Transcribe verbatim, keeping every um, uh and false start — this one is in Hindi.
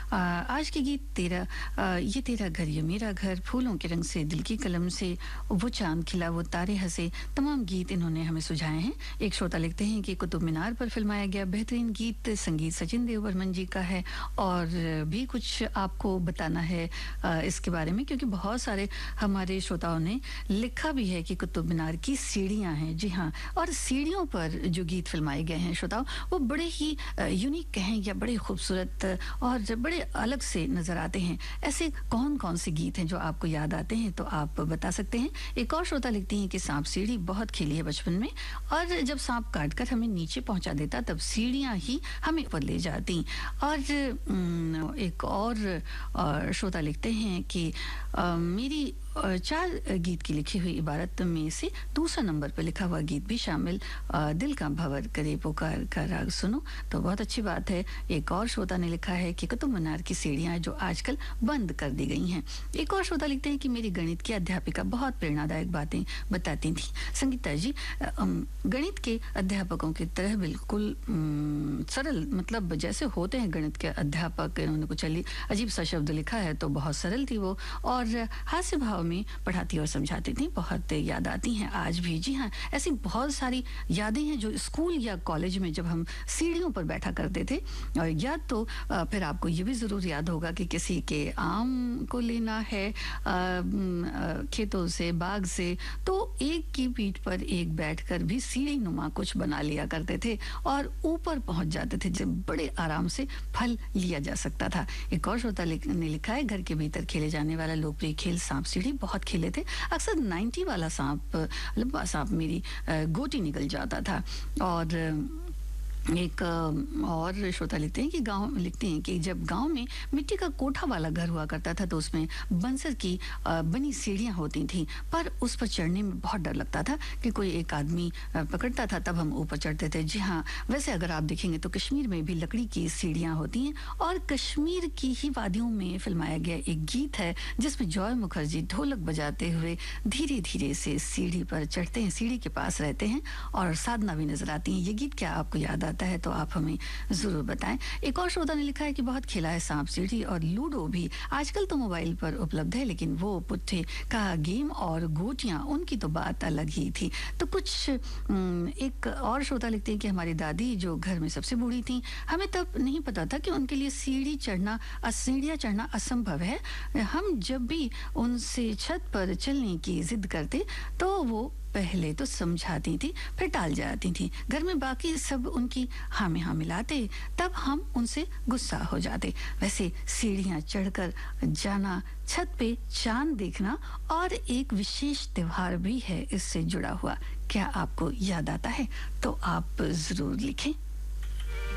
आ, आज के गीत तेरा आ, ये तेरा घर ये मेरा घर, फूलों के रंग से, दिल की कलम से, वो चांद खिला वो तारे हंसे, तमाम गीत इन्होंने हमें सुझाए हैं। एक श्रोता लिखते हैं कि कुतुब मीनार पर फिल्माया गया बेहतरीन गीत संगीत सचिन देव बर्मन जी का है और भी कुछ आपको बताना है आ, इसके बारे में, क्योंकि बहुत सारे हमारे श्रोताओं ने लिखा भी है कि कुतुब मीनार की सीढ़ियां हैं। जी हाँ, और सीढ़ियों पर जो गीत फिल्माए गए हैं श्रोताओं, वो बड़े ही यूनिक कहें या बड़े खूबसूरत और बड़े अलग से नजर आते हैं। ऐसे कौन कौन से गीत हैं जो आपको याद आते हैं, तो आप बता सकते हैं। एक और श्रोता लिखती हैं कि सांप सीढ़ी बहुत खेली है बचपन में, और जब सांप काटकर हमें नीचे पहुंचा देता तब सीढ़ियां ही हमें ऊपर ले जाती। और एक और श्रोता लिखते हैं कि मेरी चार गीत की लिखी हुई इबारत में से दूसरा नंबर पर लिखा हुआ गीत भी शामिल, दिल का भंवर करे पुकार का राग सुनो। तो बहुत अच्छी बात है। एक और श्रोता ने लिखा है कि कुतुब मीनार की सीढ़ियां जो आजकल बंद कर दी गई हैं। एक और श्रोता लिखते हैं कि मेरी गणित की अध्यापिका बहुत प्रेरणादायक बातें बताती थी। संगीता जी, गणित के अध्यापकों की तरह बिल्कुल सरल, मतलब जैसे होते हैं गणित के अध्यापक, इन्होंने कुछ अजीब सा शब्द लिखा है तो बहुत सरल थी वो, और हास्य भाव में पढ़ाती और समझाती थी। बहुत याद आती हैं आज भी। जी हाँ, ऐसी बहुत सारी यादें हैं जो स्कूल या कॉलेज में जब हम सीढ़ियों पर बैठा करते थे। और याद तो फिर आपको ये भी ज़रूर याद होगा कि किसी के आम को लेना है खेतों से, बाग से, तो एक की पीठ पर एक बैठकर भी सीढ़ी नुमा कुछ बना लिया करते थे और ऊपर पहुंच जाते थे, जब बड़े आराम से फल लिया जा सकता था। एक और श्रोता ने लिखा है, घर के भीतर खेले जाने वाला लोकप्रिय खेल सांप सीढ़ी बहुत खेले थे। अक्सर नाइन्टी वाला सांप, लंबा सांप मेरी गोटी निकल जाता था। और एक और श्रोता लिखते हैं कि गांव लिखते हैं कि जब गांव में मिट्टी का कोठा वाला घर हुआ करता था तो उसमें बंसर की बनी सीढ़ियां होती थी, पर उस पर चढ़ने में बहुत डर लगता था कि कोई एक आदमी पकड़ता था, तब हम ऊपर चढ़ते थे। जी हाँ, वैसे अगर आप देखेंगे तो कश्मीर में भी लकड़ी की सीढ़ियां होती हैं, और कश्मीर की ही वादियों में फिल्माया गया एक गीत है जिसमें जॉय मुखर्जी ढोलक बजाते हुए धीरे धीरे से सीढ़ी पर चढ़ते हैं, सीढ़ी के पास रहते हैं और साधना भी नजर आती है। ये गीत क्या आपको याद आता है तो आप हमें जरूर बताएं। एक और श्रोता ने लिखा है कि बहुत खेला है सांप सीढ़ी और लूडो भी। आजकल तो मोबाइल पर उपलब्ध है, लेकिन वो पुट्ठे का गेम और गोटियां, उनकी तो बात अलग ही थी। तो कुछ एक और श्रोता लिखते हैं कि हमारी दादी जो घर में सबसे बूढ़ी थी, हमें तब नहीं पता था कि उनके लिए सीढ़ी चढ़ना सीढ़ियां चढ़ना असंभव है। हम जब भी उनसे छत पर चलने की जिद करते तो वो पहले तो समझाती थी, फिर टाल जाती थी। घर में बाकी सब उनकी हाँ में हाँ मिलाते, तब हम उनसे गुस्सा हो जाते। वैसे सीढ़ियां चढ़कर जाना, छत पे चांद देखना और एक विशेष त्योहार भी है इससे जुड़ा हुआ, क्या आपको याद आता है? तो आप जरूर लिखें।